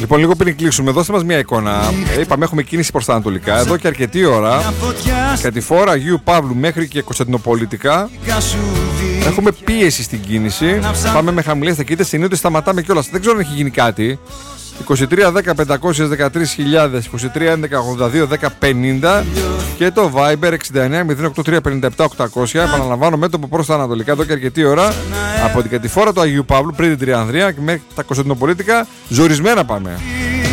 Λοιπόν, λίγο πριν κλείσουμε, δώστε μας μια εικόνα. Είπαμε, έχουμε κίνηση προς τα ανατολικά. Εδώ και αρκετή ώρα, κατηφόρα Αγίου Παύλου μέχρι και Κωνσταντινοπολιτικά. Έχουμε πίεση στην κίνηση. Πάμε με χαμηλές ταχύτητες. Συνήθως σταματάμε κιόλας. Δεν ξέρω αν έχει γίνει κάτι. 23 10 513.000, 23 11 82 10 50 και το Viber 69 08 357 800. Επαναλαμβάνω, μέτωπο προς τα ανατολικά εδώ και αρκετή ώρα από την κατηφόρα του Αγίου Παύλου πριν την Τριανδρία και μέχρι τα Κωνσταντινοπολίτικα. Ζορισμένα πάμε.